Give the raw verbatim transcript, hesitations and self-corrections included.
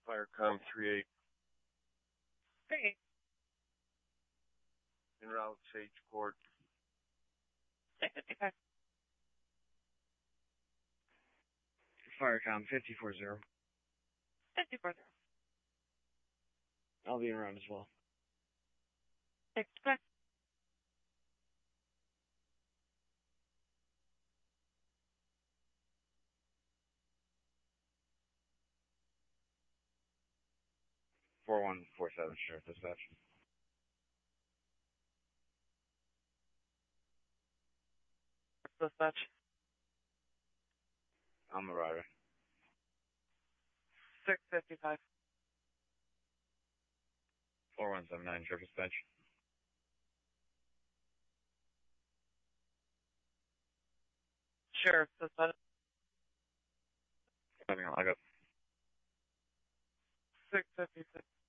Firecom three eight. Hey. En route Sage Court. six fifty-five. Firecom fifty-four zero. fifty-four zero. I'll be around as well. six five. four one four seven, Sheriff Dispatch. Dispatch. I'm the rider. six fifty-five. four one seven nine, Sheriff Dispatch. Sheriff Dispatch. Having a log up. six fifty-six.